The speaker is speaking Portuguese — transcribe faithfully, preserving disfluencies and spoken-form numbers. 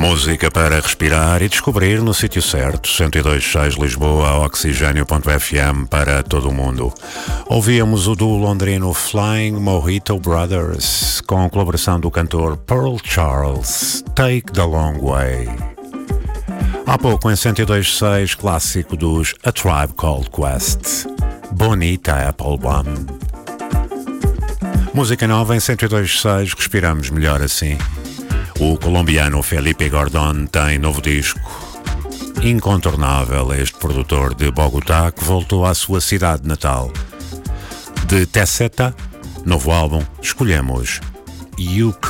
Música para respirar e descobrir no sítio certo. cento e dois ponto seis Lisboa, oxigênio ponto f m para todo o mundo. Ouvíamos o duo londrino Flying Mojito Brothers, com a colaboração do cantor Pearl Charles, Take the Long Way. Há pouco em cento e dois ponto seis, clássico dos A Tribe Called Quest, Bonita Applebaum. Música nova em cento e dois ponto seis, respiramos melhor assim. O colombiano Felipe Gordon tem novo disco. Incontornável este produtor de Bogotá que voltou à sua cidade natal. De Tesseta, novo álbum, escolhemos You